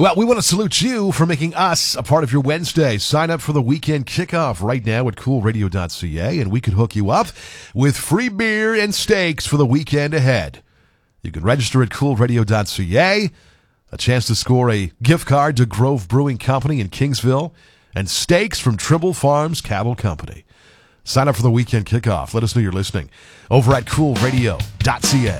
Well, we want to salute you for making us a part of your Wednesday. Sign up for the weekend kickoff right now at coolradio.ca, and we can hook you up with free beer and steaks for the weekend ahead. You can register at coolradio.ca, a chance to score a gift card to Grove Brewing Company in Kingsville, and steaks from Trimble Farms Cattle Company. Sign up for the weekend kickoff. Let us know you're listening over at coolradio.ca.